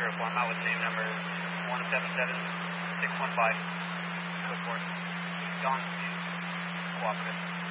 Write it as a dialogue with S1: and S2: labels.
S1: I'm out with name number 177615. Go for it. Gone to cooperative.